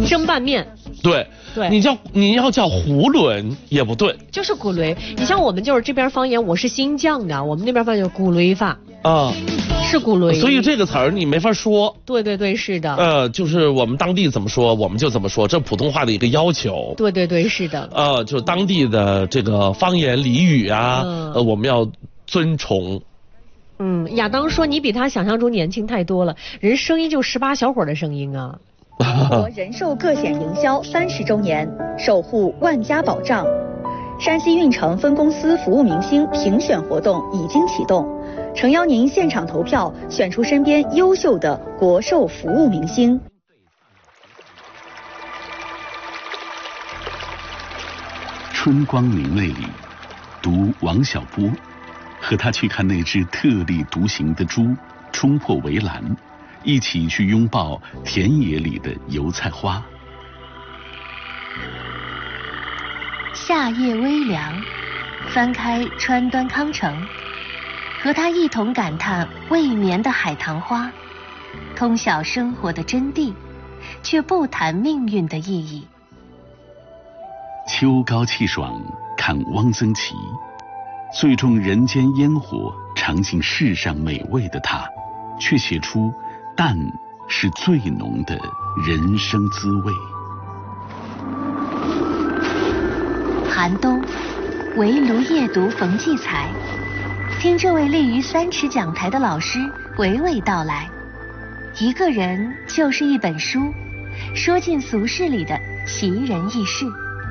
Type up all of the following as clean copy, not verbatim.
蒸拌面。 对，你要叫囫囵也不对， 就是骨雷。你像我们就是这边方言，我是新疆的，我们那边方言就是骨雷法啊，是骨雷。 所以这个词儿你没法说。 对，是的。 就是我们当地怎么说，我们就怎么说，这普通话的一个要求。 对，是的。 就当地的这个方言俚语啊，我们要尊崇。 亚当说你比他想象中年轻太多了，人声音就18小伙的声音啊。 中国人寿个险营销30周年，守护万家保障。山西运城分公司服务明星评选活动已经启动，诚邀您现场投票，选出身边优秀的国寿服务明星。 春光明媚里，读王小波，和他去看那只特立独行的猪冲破围栏，一起去拥抱田野里的油菜花。 夏夜微凉，翻开川端康成，和他一同感叹未眠的海棠花，通晓生活的真谛，却不谈命运的意义。 秋高气爽，看汪曾祺，最重人间烟火，尝尽世上美味的他，却写出淡是最浓的人生滋味。 寒冬，围炉夜读冯骥才，听这位立于3尺讲台的老师娓娓道来。一个人就是一本书，说尽俗世里的奇人异事。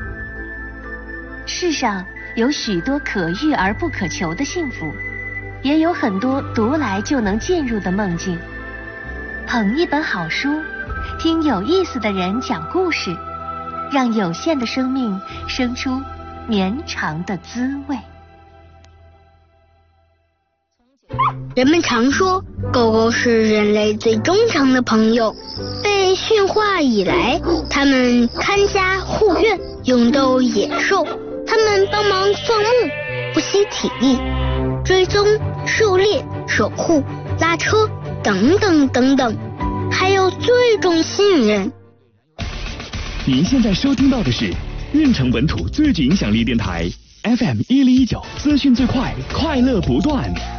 世上有许多可遇而不可求的幸福，也有很多读来就能进入的梦境。捧一本好书，听有意思的人讲故事，让有限的生命生出绵长的滋味。 人们常说，狗狗是人类最忠诚的朋友。被驯化以来，它们看家护院，勇斗野兽。它们帮忙放牧，不惜体力，追踪、狩猎、守护、拉车，等等等等，还有最重信任。 您现在收听到的是运城本土最具影响力电台 FM 1019，资讯最快，快乐不断。